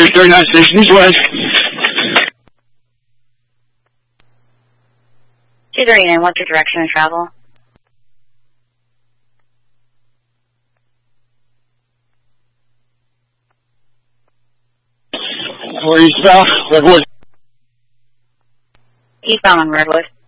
39 Station East West. 239, what's your direction of travel? Or eastbound, Redwood. Eastbound on Redwood.